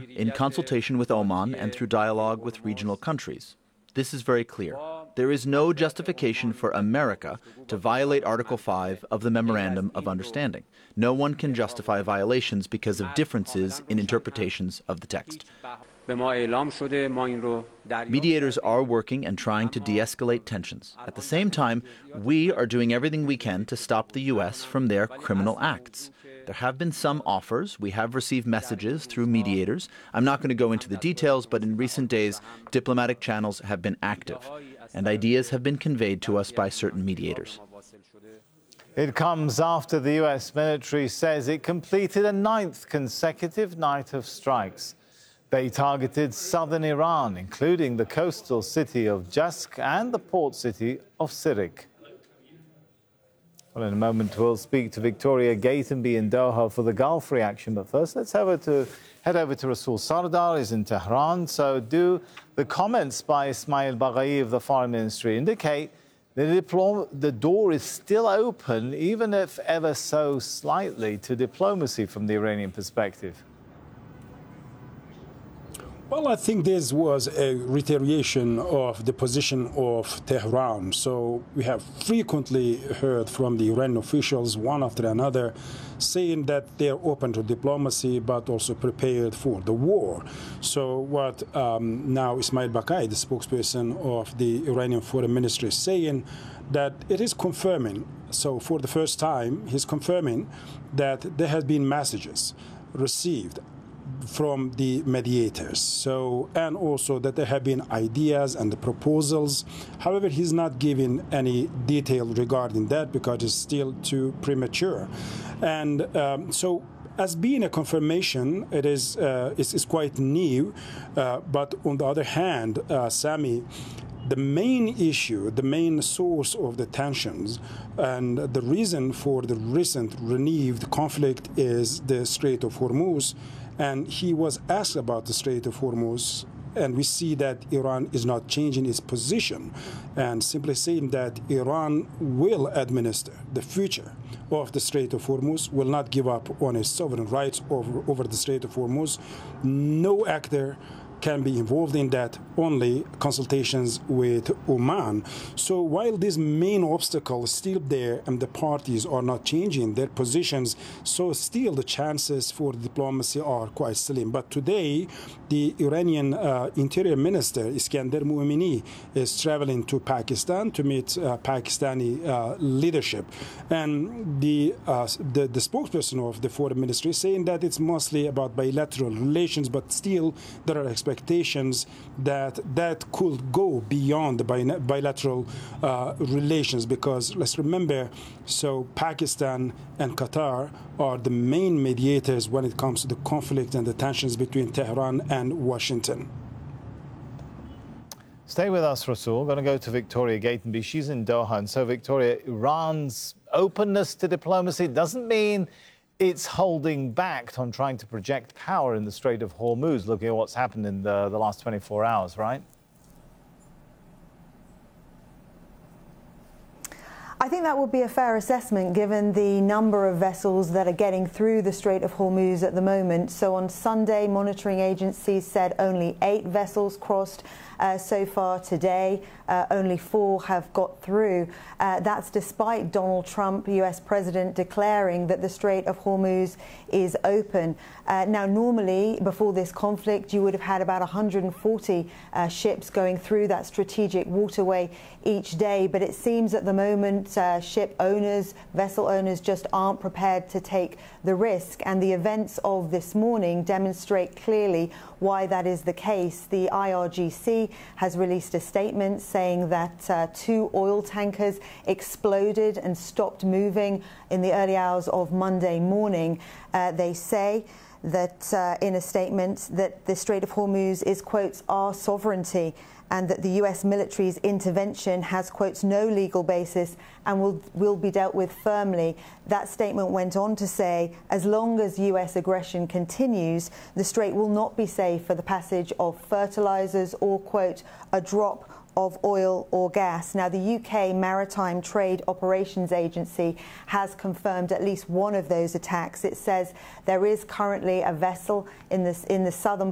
Iran in consultation with Oman and through dialogue with regional countries. This is very clear. There is no justification for America to violate Article 5 of the Memorandum of Understanding. No one can justify violations because of differences in interpretations of the text. Mediators are working and trying to de-escalate tensions. At the same time, we are doing everything we can to stop the U.S. from their criminal acts. There have been some offers. We have received messages through mediators. I'm not going to go into the details, but in recent days, diplomatic channels have been active, and ideas have been conveyed to us by certain mediators. It comes after the U.S. military says it completed a 9th consecutive night of strikes. They targeted southern Iran, including the coastal city of Jask and the port city of Sirik. Well, in a moment, we'll speak to Victoria Gatenby in Doha for the Gulf reaction. But first, let's head over to Rasul Sardar, is in Tehran. So do the comments by Ismail Baghai of the Foreign Ministry indicate that the door is still open, even if ever so slightly, to diplomacy from the Iranian perspective? Well, I think this was a reiteration of the position of Tehran. So we have frequently heard from the Iranian officials, one after another, saying that they're open to diplomacy, but also prepared for the war. So what now Ismail Baghai, the spokesperson of the Iranian Foreign Ministry, is saying that it is confirming. So for the first time, he's confirming that there have been messages received from the mediators, and also that there have been ideas and the proposals. However, he's not giving any detail regarding that because it's still too premature. And so as being a confirmation, it is it's quite new. But on the other hand, Sami, the main issue, the main source of the tensions and the reason for the recent renewed conflict is the Strait of Hormuz. And he was asked about the Strait of Hormuz, and we see that Iran is not changing its position and simply saying that Iran will administer the future of the Strait of Hormuz, will not give up on its sovereign rights over the Strait of Hormuz. No actor can be involved in that, only consultations with Oman. So while this main obstacle is still there and the parties are not changing their positions, so still the chances for diplomacy are quite slim. But today, the Iranian Interior Minister, Iskander Moumini, is traveling to Pakistan to meet Pakistani leadership. And the spokesperson of the Foreign Ministry is saying that it's mostly about bilateral relations, but still there are expectations that could go beyond the bilateral relations, because let's remember, so Pakistan and Qatar are the main mediators when it comes to the conflict and the tensions between Tehran and Washington. Stay with us, Rasul. We're going to go to Victoria Gatenby. She's in Doha. And so, Victoria, Iran's openness to diplomacy doesn't mean it's holding back on trying to project power in the Strait of Hormuz, looking at what's happened in the last 24 hours, right? I think that would be a fair assessment given the number of vessels that are getting through the Strait of Hormuz at the moment. So on Sunday, monitoring agencies said only 8 vessels crossed so far today. Only 4 have got through. That's despite Donald Trump, US President, declaring that the Strait of Hormuz is open. Now, normally, before this conflict, you would have had about 140 ships going through that strategic waterway each day. But it seems at the moment ship owners, vessel owners just aren't prepared to take the risk. And the events of this morning demonstrate clearly why that is the case. The IRGC has released a statement saying that 2 oil tankers exploded and stopped moving in the early hours of Monday morning. They say that in a statement that the Strait of Hormuz is, quotes, our sovereignty, and that the US military's intervention has, quotes, no legal basis and will be dealt with firmly. That statement went on to say, as long as US aggression continues, the Strait will not be safe for the passage of fertilizers or, quote, a drop of oil or gas. Now, the UK Maritime Trade Operations Agency has confirmed at least one of those attacks. It says there is currently a vessel in the southern